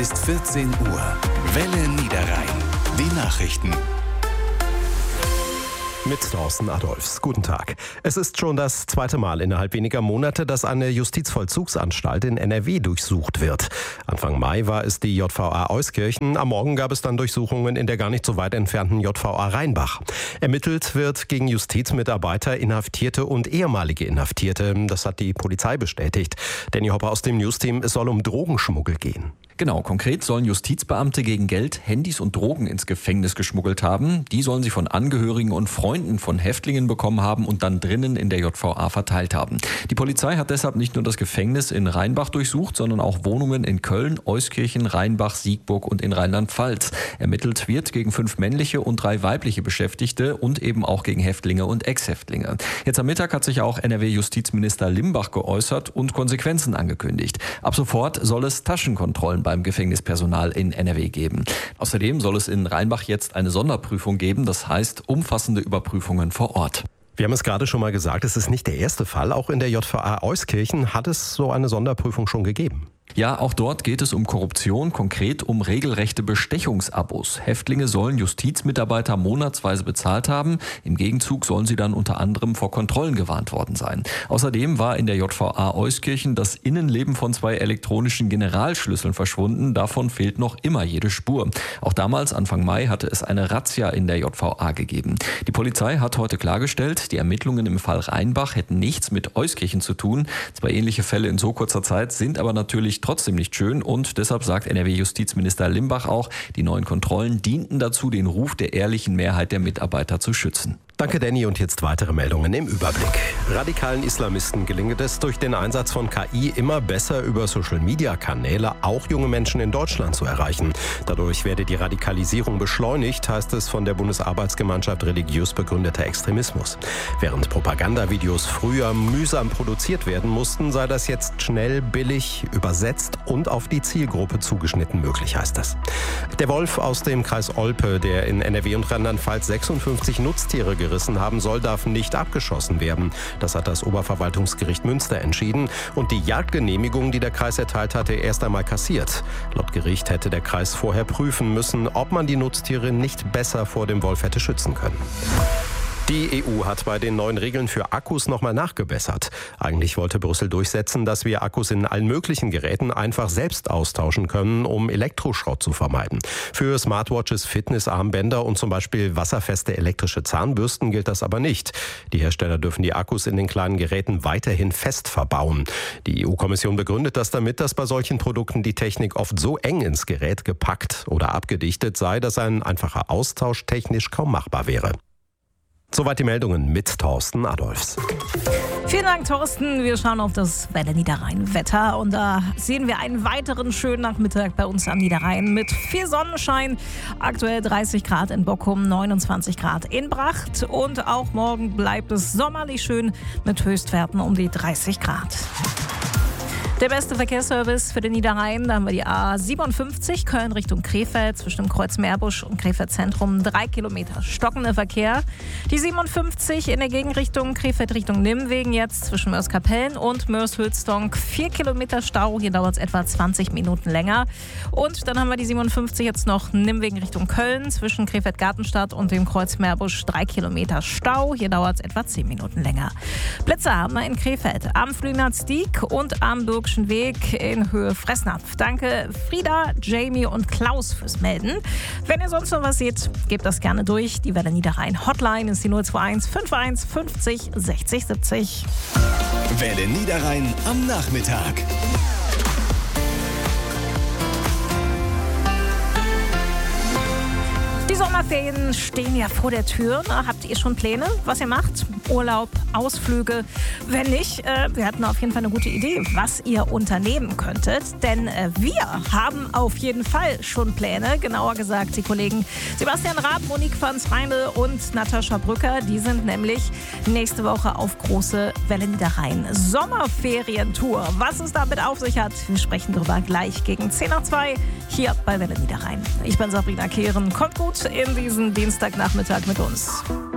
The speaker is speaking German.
Ist 14 Uhr. Welle Niederrhein. Die Nachrichten. Mit Thorsten Adolphs. Guten Tag. Es ist schon das zweite Mal innerhalb weniger Monate, dass eine Justizvollzugsanstalt in NRW durchsucht wird. Anfang Mai war es die JVA Euskirchen. Am Morgen gab es dann Durchsuchungen in der gar nicht so weit entfernten JVA Rheinbach. Ermittelt wird gegen Justizmitarbeiter, Inhaftierte und ehemalige Inhaftierte. Das hat die Polizei bestätigt. Danny Hopper aus dem Newsteam, es soll um Drogenschmuggel gehen. Genau, konkret sollen Justizbeamte gegen Geld Handys und Drogen ins Gefängnis geschmuggelt haben. Die sollen sie von Angehörigen und Freunden von Häftlingen bekommen haben und dann drinnen in der JVA verteilt haben. Die Polizei hat deshalb nicht nur das Gefängnis in Rheinbach durchsucht, sondern auch Wohnungen in Köln, Euskirchen, Rheinbach, Siegburg und in Rheinland-Pfalz. Ermittelt wird gegen 5 männliche und 3 weibliche Beschäftigte und eben auch gegen Häftlinge und Ex-Häftlinge. Jetzt am Mittag hat sich auch NRW-Justizminister Limbach geäußert und Konsequenzen angekündigt. Ab sofort soll es Taschenkontrollen beim Gefängnispersonal in NRW geben. Außerdem soll es in Rheinbach jetzt eine Sonderprüfung geben, das heißt umfassende Überprüfungen vor Ort. Wir haben es gerade schon mal gesagt, es ist nicht der erste Fall. Auch in der JVA Euskirchen hat es so eine Sonderprüfung schon gegeben. Ja, auch dort geht es um Korruption, konkret um regelrechte Bestechungsabos. Häftlinge sollen Justizmitarbeiter monatsweise bezahlt haben. Im Gegenzug sollen sie dann unter anderem vor Kontrollen gewarnt worden sein. Außerdem war in der JVA Euskirchen das Innenleben von 2 elektronischen Generalschlüsseln verschwunden. Davon fehlt noch immer jede Spur. Auch damals, Anfang Mai, hatte es eine Razzia in der JVA gegeben. Die Polizei hat heute klargestellt, die Ermittlungen im Fall Rheinbach hätten nichts mit Euskirchen zu tun. 2 ähnliche Fälle in so kurzer Zeit sind aber natürlich trotzdem nicht schön und deshalb sagt NRW-Justizminister Limbach auch, die neuen Kontrollen dienten dazu, den Ruf der ehrlichen Mehrheit der Mitarbeiter zu schützen. Danke, Danny. Und jetzt weitere Meldungen im Überblick. Radikalen Islamisten gelingt es durch den Einsatz von KI immer besser über Social-Media-Kanäle auch junge Menschen in Deutschland zu erreichen. Dadurch werde die Radikalisierung beschleunigt, heißt es von der Bundesarbeitsgemeinschaft religiös begründeter Extremismus. Während Propagandavideos früher mühsam produziert werden mussten, sei das jetzt schnell, billig, übersetzt und auf die Zielgruppe zugeschnitten möglich, heißt es. Der Wolf aus dem Kreis Olpe, der in NRW und Rheinland-Pfalz 56 Nutztiere gerissen haben soll, darf nicht abgeschossen werden. Das hat das Oberverwaltungsgericht Münster entschieden und die Jagdgenehmigung, die der Kreis erteilt hatte, erst einmal kassiert. Laut Gericht hätte der Kreis vorher prüfen müssen, ob man die Nutztiere nicht besser vor dem Wolf hätte schützen können. Die EU hat bei den neuen Regeln für Akkus nochmal nachgebessert. Eigentlich wollte Brüssel durchsetzen, dass wir Akkus in allen möglichen Geräten einfach selbst austauschen können, um Elektroschrott zu vermeiden. Für Smartwatches, Fitnessarmbänder und zum Beispiel wasserfeste elektrische Zahnbürsten gilt das aber nicht. Die Hersteller dürfen die Akkus in den kleinen Geräten weiterhin fest verbauen. Die EU-Kommission begründet das damit, dass bei solchen Produkten die Technik oft so eng ins Gerät gepackt oder abgedichtet sei, dass ein einfacher Austausch technisch kaum machbar wäre. Soweit die Meldungen mit Thorsten Adolphs. Vielen Dank, Thorsten. Wir schauen auf das Welle Niederrhein-Wetter und da sehen wir einen weiteren schönen Nachmittag bei uns am Niederrhein mit viel Sonnenschein. Aktuell 30 Grad in Bockum, 29 Grad in Bracht und auch morgen bleibt es sommerlich schön mit Höchstwerten um die 30 Grad. Der beste Verkehrsservice für den Niederrhein, da haben wir die A57 Köln Richtung Krefeld zwischen dem Kreuz Meerbusch und Krefeld Zentrum 3 Kilometer stockender Verkehr. Die 57 in der Gegenrichtung Krefeld Richtung Nimwegen jetzt zwischen Mörs-Kapellen und Mörs-Hülsdonk 4 Kilometer Stau, hier dauert es etwa 20 Minuten länger. Und dann haben wir die 57 jetzt noch Nimwegen Richtung Köln zwischen Krefeld Gartenstadt und dem Kreuz Meerbusch 3 Kilometer Stau, hier dauert es etwa 10 Minuten länger. Blitzer haben wir in Krefeld am Flühnatz-Diek und am Burgschen Weg in Höhe Fressnapf. Danke Frieda, Jamie und Klaus fürs Melden. Wenn ihr sonst noch was seht, gebt das gerne durch. Die Welle Niederrhein Hotline ist die 021 51 50 60 70. Welle Niederrhein am Nachmittag. Die Sommerferien stehen ja vor der Tür. Habt ihr schon Pläne, was ihr macht? Urlaub, Ausflüge? Wenn nicht, wir hatten auf jeden Fall eine gute Idee, was ihr unternehmen könntet. Denn wir haben auf jeden Fall schon Pläne. Genauer gesagt, die Kollegen Sebastian Raab, Monique van Zweindl und Natascha Brücker. Die sind nämlich nächste Woche auf große Welle Niederrhein Sommerferientour. Was es damit auf sich hat, wir sprechen darüber gleich gegen 10 nach 2 hier bei Welle Niederrhein. Ich bin Sabrina Kehren. Kommt gut in diesen Dienstagnachmittag mit uns.